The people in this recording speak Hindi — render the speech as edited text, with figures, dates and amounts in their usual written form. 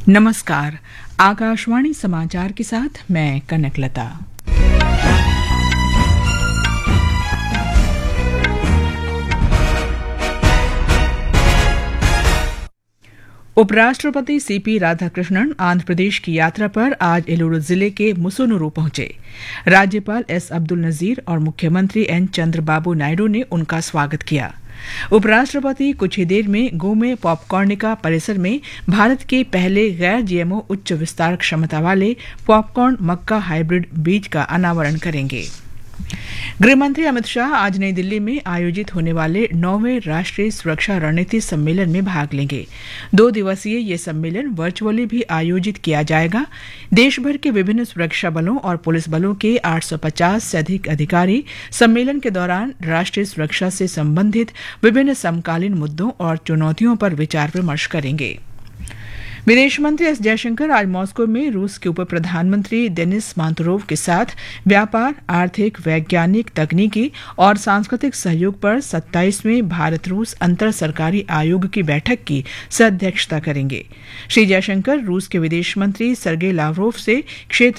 नमस्कार। आकाशवाणी समाचार के साथ मैं कनकलता। उपराष्ट्रपति सीपी राधाकृष्णन आंध्र प्रदेश की यात्रा पर आज एलुरु जिले के मुसुनुरु पहुंचे। राज्यपाल एस अब्दुल नजीर और मुख्यमंत्री एन चंद्रबाबू नायडू ने उनका स्वागत किया। उपराष्ट्रपति कुछ ही देर में गोमे पॉपकॉर्निका परिसर में भारत के पहले गैर जीएमओ उच्च विस्तार क्षमता वाले पॉपकॉर्न मक्का हाइब्रिड बीज का अनावरण करेंगे। गृहमंत्री अमित शाह आज नई दिल्ली में आयोजित होने वाले 9वें राष्ट्रीय सुरक्षा रणनीति सम्मेलन में भाग लेंगे। 2 दिवसीय ये सम्मेलन वर्चुअली भी आयोजित किया जाएगा। देश भर के विभिन्न सुरक्षा बलों और पुलिस बलों के 850 से अधिक अधिकारी सम्मेलन के दौरान राष्ट्रीय सुरक्षा से संबंधित विभिन्न समकालीन मुद्दों और चुनौतियों पर विचार विमर्श करेंगे। विदेश मंत्री एस जयशंकर आज मॉस्को में रूस के उप प्रधानमंत्री देनिस मांतुरोव के साथ व्यापार, आर्थिक, वैज्ञानिक, तकनीकी और सांस्कृतिक सहयोग पर 27वें भारत रूस अंतर सरकारी आयोग की बैठक की सह-अध्यक्षता करेंगे। श्री जयशंकर रूस के विदेश मंत्री सर्गेई लावरोव से क्षेत्र